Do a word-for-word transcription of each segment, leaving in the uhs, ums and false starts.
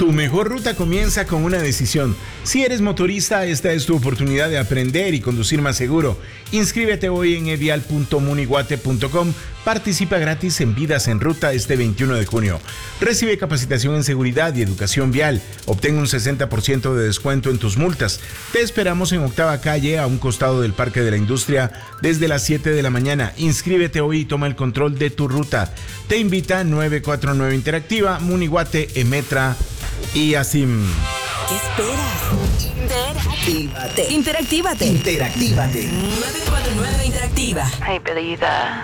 Tu mejor ruta comienza con una decisión. Si eres motorista, esta es tu oportunidad de aprender y conducir más seguro. Inscríbete hoy en evial punto muniguate punto com. Participa gratis en Vidas en Ruta este veintiuno de junio. Recibe capacitación en seguridad y educación vial. Obtén un sesenta por ciento de descuento en tus multas. Te esperamos en Octava Calle, a un costado del Parque de la Industria, desde las siete de la mañana. Inscríbete hoy y toma el control de tu ruta. Te invita nueve cuatro nueve Interactiva, Muniguate, Emetra y Asim. ¿Qué esperas? Interactívate. Interactívate. Interactívate. nueve cuatro nueve Interactiva. Ay, pedida.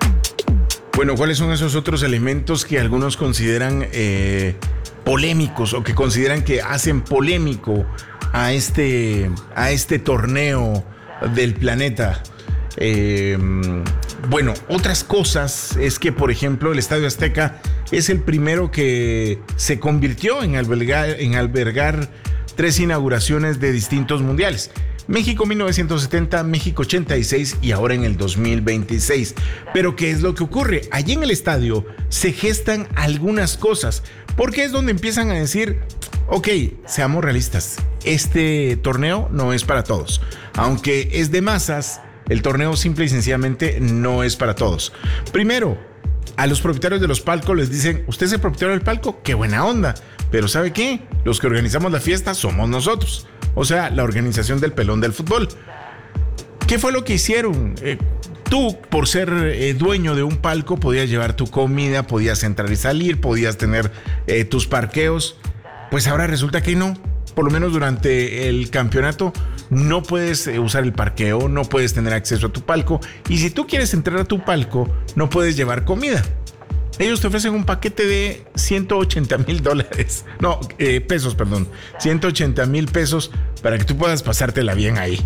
Bueno, ¿cuáles son esos otros elementos que algunos consideran eh, polémicos o que consideran que hacen polémico a este, a este torneo del planeta? Eh, bueno, otras cosas es que, por ejemplo, el Estadio Azteca es el primero que se convirtió en albergar, en albergar tres inauguraciones de distintos mundiales. México mil novecientos setenta, México ochenta y seis y ahora en el dos mil veintiséis. Pero ¿qué es lo que ocurre? Allí en el estadio se gestan algunas cosas, porque es donde empiezan a decir, ok, seamos realistas, este torneo no es para todos. Aunque es de masas, el torneo simple y sencillamente no es para todos. Primero, a los propietarios de los palcos les dicen, ¿usted es el propietario del palco? ¡Qué buena onda! Pero ¿sabe qué? Los que organizamos la fiesta somos nosotros. O sea, la organización del pelón del fútbol. ¿Qué fue lo que hicieron? Eh, tú, por ser eh, dueño de un palco, podías llevar tu comida, podías entrar y salir, podías tener eh, tus parqueos. Pues ahora resulta que no. Por lo menos durante el campeonato no puedes eh, usar el parqueo, no puedes tener acceso a tu palco. Y si tú quieres entrar a tu palco, no puedes llevar comida. Ellos te ofrecen un paquete de ciento ochenta mil dólares. No, eh, pesos, perdón. ciento ochenta mil pesos para que tú puedas pasártela bien ahí.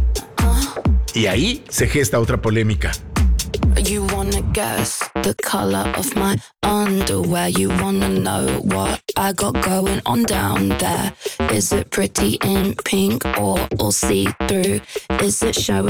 Y ahí se gesta otra polémica. You wanna guess the color of my underwear. You wanna know what I got going on down there. Is it pretty in pink or all see-through? Is it showing